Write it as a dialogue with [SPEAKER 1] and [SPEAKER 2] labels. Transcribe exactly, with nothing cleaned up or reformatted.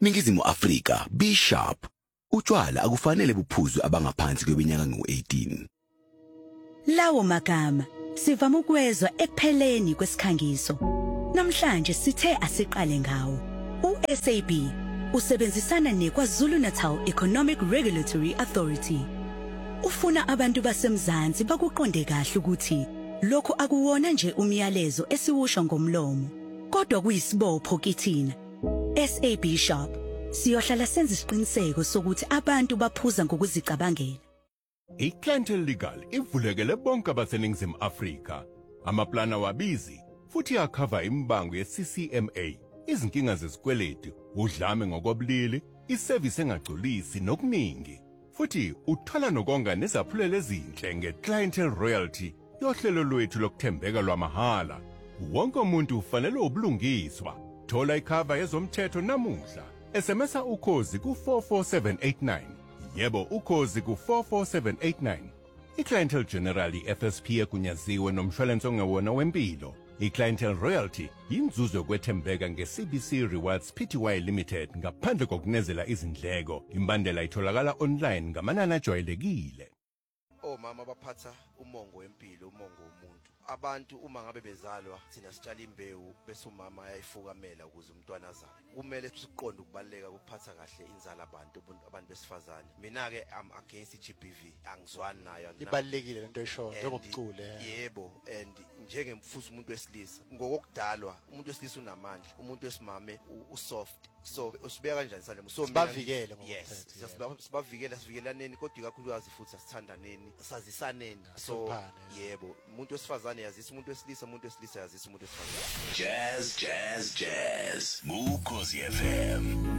[SPEAKER 1] Ningizimu Afrika, be sharp. Utshwala akufanele buphuzwe abangaphansi kweminyaka ngu-eighteen.
[SPEAKER 2] Lawo magama sivama ukwezwa ekupheleni kwesikhangiso. Namhlanje sithe asiqale ngawo. U-S A B usebenzisana neKwaZulu Natal Economic Regulatory Authority. Ufuna abantu basemzansi bakuqonde kahle ukuthi lokho akuwona nje umyalezo esiwusho ngomlomo, kodwa kuyisibopho kithina. S A B Sharp siyohlala senza isiqiniseko sokuthi abantu baphuza ngokuzicabangela.
[SPEAKER 3] iClientele Legal ivulekele bonke abaseningizimu Afrika. Amaplana wabizi futhi akhava imbango ye-C C M A, izinkinga zezikweletu, udlame ngokobulili, iservice engagculisi nokuningi. Futhi uthola nokonga nezaphulelo ezinhle ngeClientele Royalty, yohlelo lwethu lokuthembeka lwamahala. Wonke umuntu ufanele ubulungiswa. Thola ikhava yezomthetho namuhla. S M S ukhozi ku four four seven eight nine. Yebo ukhozi ku four four seven eight nine. iClientele General F S P egunyaziwe nomshwalense ongewona wempilo. iClientele Royalty yinzuzo yokwethembeka nge-C B C Rewards Pty Limited ngaphandle kokunezela izindleko. Imbandela itholakala online ngamanani ajwayelekile.
[SPEAKER 4] Omama baphatha umongo wempilo, umongo womuntu. Abantu uma ngabe bezalwa sina sitshala imbewu bese umama ayayifukamela ukuze umntwana azalwe. Kumele siqonde ukubaleka ukuphatha kahle inzala abantu abantu besifazane. Mina ke am against i-G B V, angizwani nayo.
[SPEAKER 5] Ibalekile lento esho njengobucule.
[SPEAKER 4] Yebo, and njengemfuza umuntu wesilisa ngokokudalwa umuntu wesilisa unamandla, umuntu wesimame usoft. So usibeka kanjani sale so
[SPEAKER 5] sibavikele
[SPEAKER 4] ngoba sibavikela sivikelaneni kodwa ikakhulukazi futhi asithandaneni sazisaneni. So yebo, umuntu wesifazane yazisa umuntu wesilisa, umuntu wesilisa yazisa umuntu wesifazane.
[SPEAKER 1] Jazz, jazz, jazz. Ukhozi F M.